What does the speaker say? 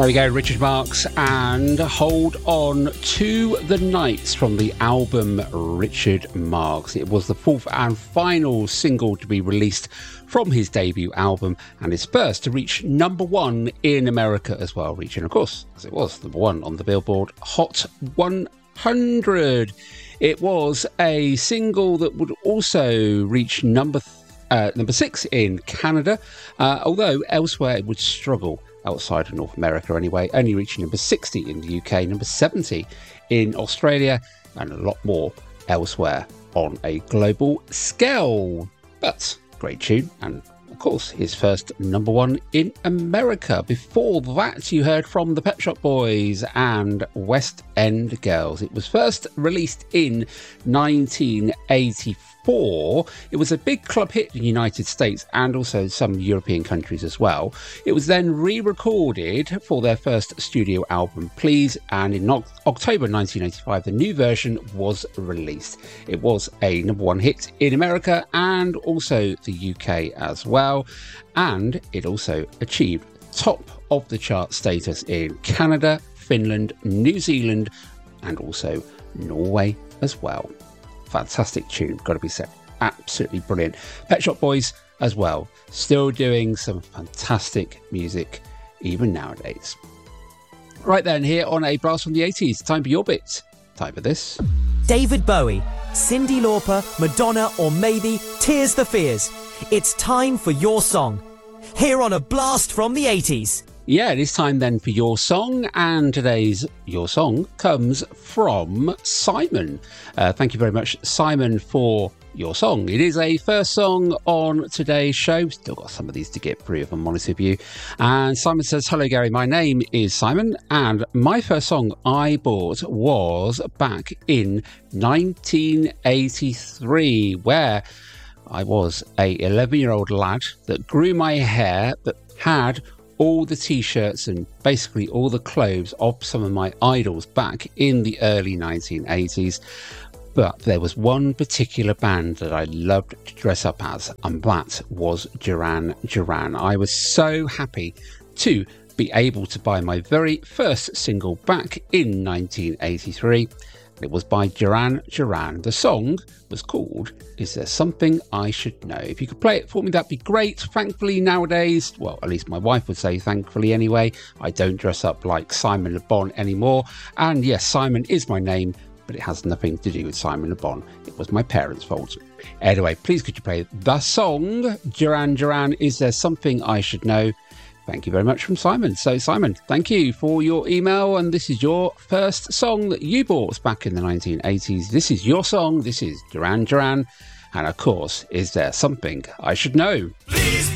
There we go, Richard Marx and Hold On to the Nights from the album Richard Marx. It was the fourth and final single to be released from his debut album and his first to reach number one in America as well, reaching, of course, as it was, number one on the Billboard Hot 100. It was a single that would also reach number 6 in Canada, although elsewhere it would struggle outside of North America anyway, only reaching number 60 in the UK, number 70 in Australia, and a lot more elsewhere on a global scale. But great tune, and of course his first number one in America. Before that you heard from the Pet Shop Boys and West End Girls. It was first released in 1984. It was a big club hit in the United States and also some European countries as well. It was then re-recorded for their first studio album, Please, and in October 1985 the new version was released. It was a number one hit in America and also the UK as well, and it also achieved top of the chart status in Canada, Finland, New Zealand and also Norway as well. Fantastic tune, got to be said. Absolutely brilliant. Pet Shop Boys as well, still doing some fantastic music even nowadays. Right then, here on A Blast from the 80s, time for your bit. Time for this. David Bowie, Cyndi Lauper, Madonna, or maybe Tears for Fears. It's time for your song. Here on A Blast from the 80s. Yeah, it is time then for your song, and today's your song comes from Simon. Thank you very much, Simon, for your song. It is a first song on today's show. Still got some of these to get through, if I'm honest with you. And Simon says, hello Gary, my name is Simon, and my first song I bought was back in 1983, where I was a 11-year-old lad that grew my hair, that had all the t-shirts and basically all the clothes of some of my idols back in the early 1980s. But there was one particular band that I loved to dress up as, and that was Duran Duran. I was so happy to be able to buy my very first single back in 1983. It was by Duran Duran. The song was called Is There Something I Should Know? If you could play it for me, that'd be great. Thankfully nowadays, well, at least my wife would say thankfully anyway, I don't dress up like Simon Le Bon anymore. And yes, Simon is my name, but it has nothing to do with Simon Le Bon. It was my parents' fault. Anyway, please could you play the song Duran Duran, Is There Something I Should Know? Thank you very much from Simon. So Simon, thank you for your email, and this is your first song that you bought back in the 1980s. This is your song, this is Duran Duran, and of course, Is There Something I Should Know? Please.